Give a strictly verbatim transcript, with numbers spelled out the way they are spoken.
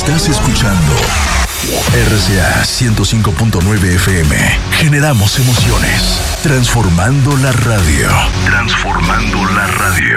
Estás escuchando R C A ciento cinco punto nueve F M. Generamos emociones. Transformando la radio. Transformando la radio.